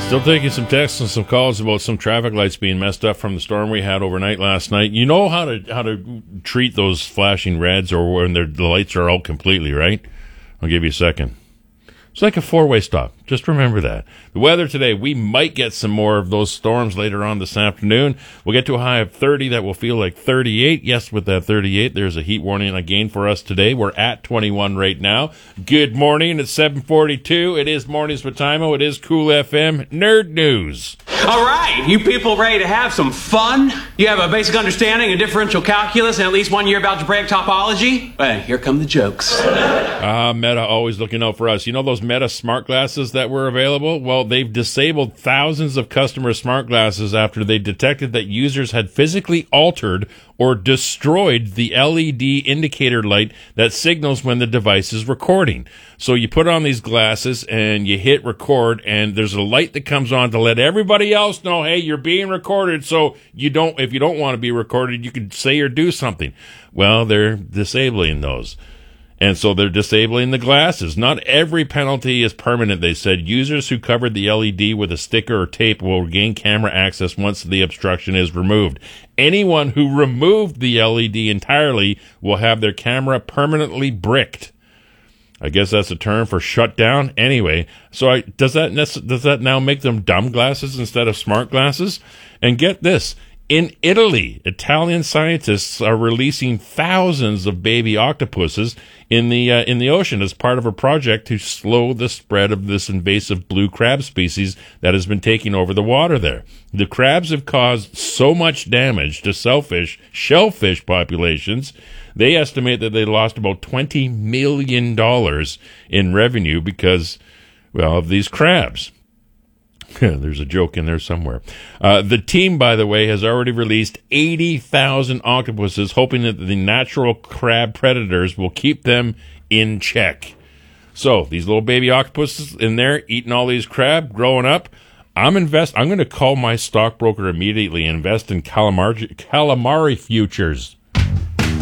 Still taking some texts and some calls about some traffic lights being messed up from the storm we had overnight last night. You know how to treat those flashing reds or when the lights are out completely, right? I'll give you a second. It's like a four-way stop. Just remember that. The weather today, we might get some more of those storms later on this afternoon. We'll get to a high of 30 that will feel like 38. Yes, with that 38, there's a heat warning again for us today. We're at 21 right now. Good morning. It's 7:42. It is Mornings with Timo. It is Cool FM Nerd News. All right, you people ready to have some fun? You have a basic understanding of differential calculus and at least 1 year of algebraic topology? Well, here come the jokes. Meta always looking out for us. You know those Meta smart glasses that were available? Well, they've disabled thousands of customer smart glasses after they detected that users had physically altered or destroyed the LED indicator light that signals when the device is recording. So you put on these glasses and you hit record, and there's a light that comes on to let everybody else know, hey, you're being recorded. So if you don't want to be recorded, you can say or do something. Well, they're disabling those. And so they're disabling the glasses. Not every penalty is permanent, they said. Users who covered the LED with a sticker or tape will gain camera access once the obstruction is removed. Anyone who removed the LED entirely will have their camera permanently bricked. I guess that's a term for shut down. Anyway, so does that now make them dumb glasses instead of smart glasses? And get this. In Italy, Italian scientists are releasing thousands of baby octopuses in the ocean as part of a project to slow the spread of this invasive blue crab species that has been taking over the water there. The crabs have caused so much damage to shellfish populations. They estimate that they lost about $20 million in revenue because, well, of these crabs. There's a joke in there somewhere. The team, by the way, has already released 80,000 octopuses, hoping that the natural crab predators will keep them in check. So these little baby octopuses in there eating all these crab, growing up. I'm going to call my stockbroker immediately and invest in calamari futures.